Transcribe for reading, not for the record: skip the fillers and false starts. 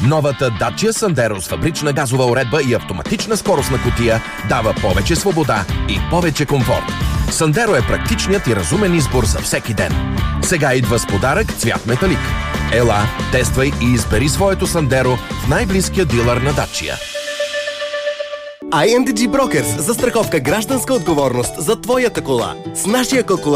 Новата Dacia Sandero с фабрична газова уредба и автоматична скоростна кутия дава повече свобода и повече комфорт. Sandero е практичният и разумен избор за всеки ден. Сега идва с подарък цвят металик. Ела, тествай и избери своето Sandero в най-близкия дилър на Dacia. INDG Brokers – застраховка гражданска отговорност за твоята кола. С нашия калкулатор